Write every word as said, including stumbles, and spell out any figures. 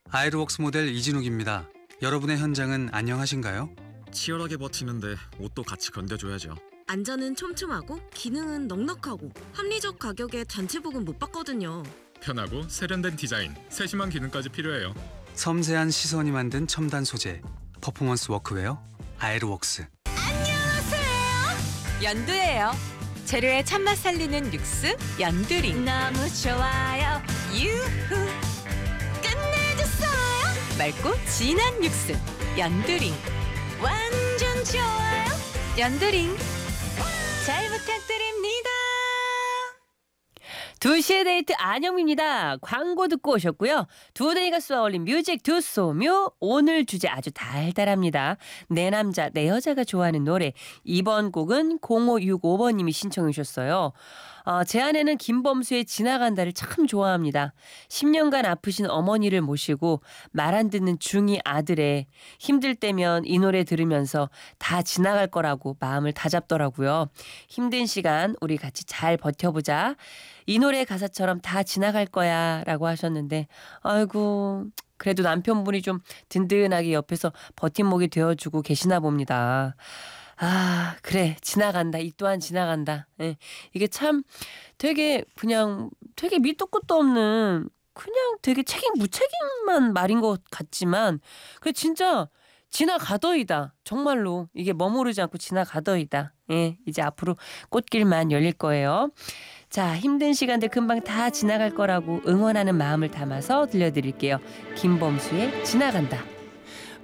아이르웍스 모델 이진욱입니다. 여러분의 현장은 안녕하신가요? 치열하게 버티는데 옷도 같이 건져줘야죠. 안전은 촘촘하고 기능은 넉넉하고 합리적 가격에 단체 부금 못 받거든요. 편하고 세련된 디자인, 세심한 기능까지 필요해요. 섬세한 시선이 만든 첨단 소재, 퍼포먼스 워크웨어 아이르웍스. 연두예요. 재료의 참맛 살리는 육수 연두링. 너무 좋아요. 유후. 끝내줬어요. 맑고 진한 육수 연두링. 완전 좋아요. 연두링. 잘 부탁드립니다. 두 시의 데이트 안영미입니다. 광고 듣고 오셨고요. 두 데이 가수와 어울린 뮤직 두소묘. 오늘 주제 아주 달달합니다. 내 남자 내 여자가 좋아하는 노래. 이번 곡은 공오육오 번님이 신청해 주셨어요. 어, 제 아내는 김범수의 지나간다를 참 좋아합니다. 십 년간 아프신 어머니를 모시고 말 안 듣는 중이 아들의 힘들 때면 이 노래 들으면서 다 지나갈 거라고 마음을 다잡더라고요. 힘든 시간 우리 같이 잘 버텨보자. 이 노래 가사처럼 다 지나갈 거야 라고 하셨는데 아이고 그래도 남편분이 좀 든든하게 옆에서 버팀목이 되어주고 계시나 봅니다. 아 그래 지나간다. 이 또한 지나간다. 예. 이게 참 되게 그냥 되게 밑도 끝도 없는 그냥 되게 책임 무책임한 말인 것 같지만 그래 진짜 지나가더이다. 정말로 이게 머무르지 않고 지나가더이다. 예, 이제 앞으로 꽃길만 열릴 거예요. 자, 힘든 시간들 금방 다 지나갈 거라고 응원하는 마음을 담아서 들려드릴게요. 김범수의 지나간다.